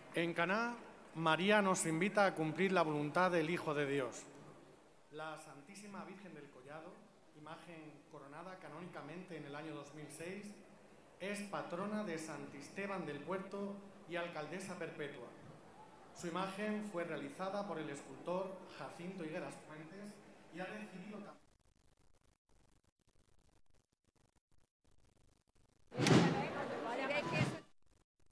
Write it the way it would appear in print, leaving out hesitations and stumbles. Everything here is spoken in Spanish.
En Caná, María nos invita a cumplir la voluntad del Hijo de Dios. La Santísima Virgen del Collado, imagen coronada canónicamente en el año 2006, es patrona de Santisteban del Puerto y alcaldesa perpetua. Su imagen fue realizada por el escultor Jacinto Higueras Fuentes y ha recibido también